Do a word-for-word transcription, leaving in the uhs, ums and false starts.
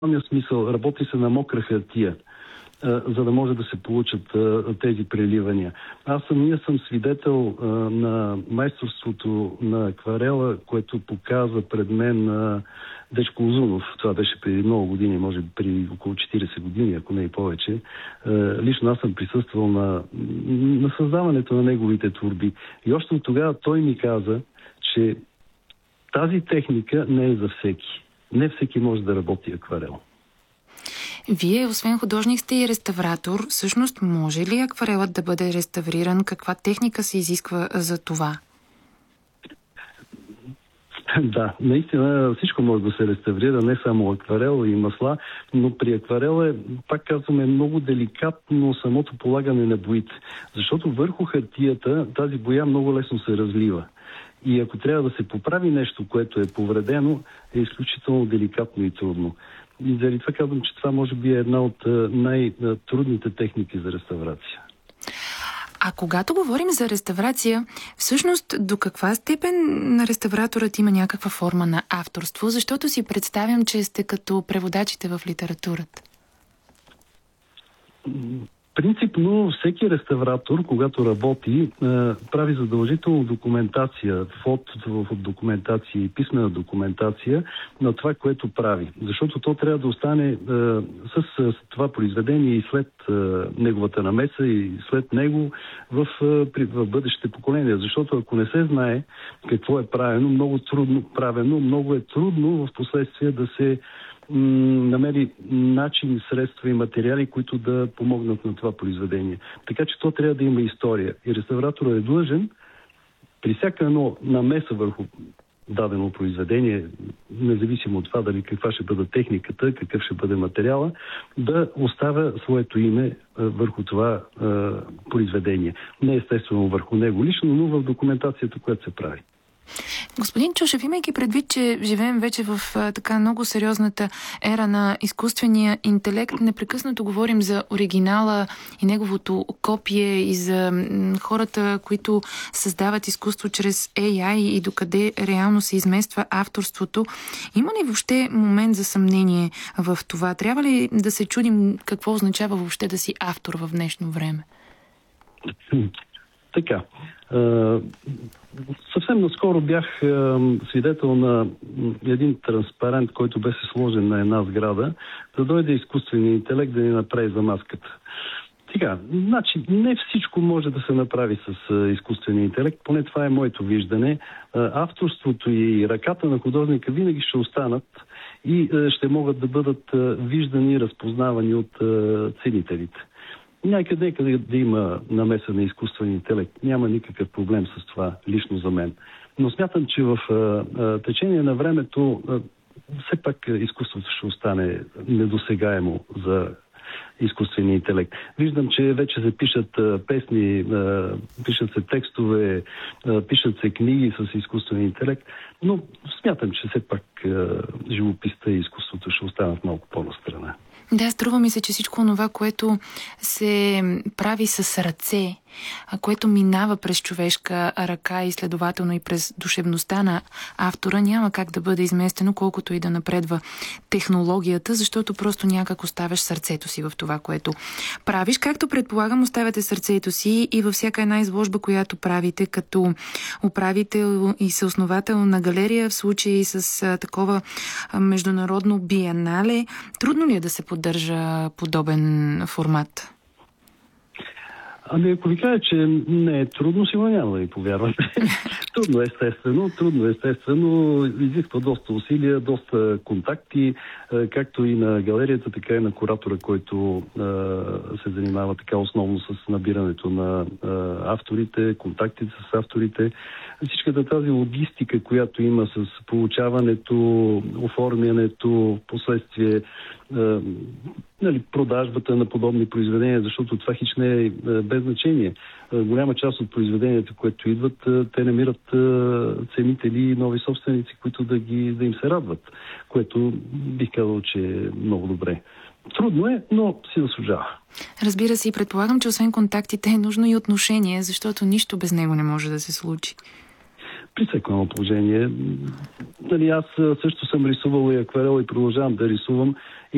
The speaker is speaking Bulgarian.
В смисъл, работи се на мокра хартия, за да може да се получат а, тези преливания. Аз самия съм свидетел а, на майсторството на акварела, което показа пред мен а, Дечко Узунов. Това беше преди много години, може би преди около четирийсет години, ако не и повече. А, лично аз съм присъствал на, на създаването на неговите творби. И още от тогава той ми каза, че тази техника не е за всеки. Не всеки може да работи акварел. Вие, освен художник, сте и реставратор. Всъщност, може ли акварелът да бъде реставриран? Каква техника се изисква за това? Да, наистина всичко може да се реставрира, не само акварел и масла, но при акварел е, пак казваме, много деликатно самото полагане на боите. Защото върху хартията тази боя много лесно се разлива. И ако трябва да се поправи нещо, което е повредено, е изключително деликатно и трудно. И заради това казвам, че това може би е една от най-трудните техники за реставрация. А когато говорим за реставрация, всъщност до каква степен на реставраторът има някаква форма на авторство? Защото си представям, че сте като преводачите в литературата. Принципно всеки реставратор, когато работи, прави задължително документация, фото в документация и писмена документация на това, което прави. Защото то трябва да остане с, с това произведение и след неговата намеса и след него в, в бъдещите поколения. Защото ако не се знае какво е правено, много трудно правено, много е трудно в последствие да се намери начини, средства и материали, които да помогнат на това произведение. Така че то трябва да има история. И реставраторът е длъжен при всяка едно намеса върху дадено произведение, независимо от това дали каква ще бъде техниката, какъв ще бъде материала, да оставя своето име върху това е, произведение. Не естествено върху него лично, но в документацията, която се прави. Господин Чушев, имайки предвид, че живеем вече в а, така много сериозната ера на изкуствения интелект, непрекъснато говорим за оригинала и неговото копие и за м, хората, които създават изкуство чрез Ей Ай и докъде реално се измества авторството. Има ли въобще момент за съмнение в това? Трябва ли да се чудим какво означава въобще да си автор в днешно време? Така. Съвсем наскоро бях е, свидетел на един транспарент, който беше сложен на една сграда, да дойде изкуственият интелект да ни направи за маската. Сега, значи не всичко може да се направи с е, изкуствения интелект, поне това е моето виждане. Е, авторството и ръката на художника винаги ще останат и е, ще могат да бъдат е, виждани и разпознавани от е, ценителите. Някъде, някъде да има намеса на изкуствен интелект. Няма никакъв проблем с това, лично за мен. Но смятам, че в а, а, течение на времето а, все пак изкуството ще остане недосегаемо за изкуствения интелект. Виждам, че вече се пишат а, песни, а, пишат се текстове, а, пишат се книги с изкуствен интелект, но смятам, че все пак а, живописта и изкуството ще останат малко по-настрана. Да, струва ми се, че всичко това, което се прави с ръце, което минава през човешка ръка и следователно и през душевността на автора, няма как да бъде изместено, колкото и да напредва технологията, защото просто някак оставяш сърцето си в това, което правиш. Както предполагам, оставяте сърцето си и във всяка една изложба, която правите като управител и съосновател на галерия, в случай с а, такова а, международно биенале. Трудно ли е да се поддържа подобен формат? Ами ако ви кажа, че не е трудно, сигурно няма да ви повярвате. Трудно естествено, трудно естествено, изисква доста усилия, доста контакти, както и на галерията, така и на куратора, който се занимава така основно с набирането на авторите, контактите с авторите. Всичката тази логистика, която има с получаването, оформянето, последствие нали, продажбата на подобни произведения, защото това хич не е без значение. Голяма част от произведенията, които идват, те намират ценители и нови собственици, които да, ги, да им се радват, което бих казал, че е много добре. Трудно е, но си заслужава. Разбира се, и предполагам, че освен контактите е нужно и отношение, защото нищо без него не може да се случи. При всяко едно положение. Нали, аз също съм рисувал и акварел и продължавам да рисувам.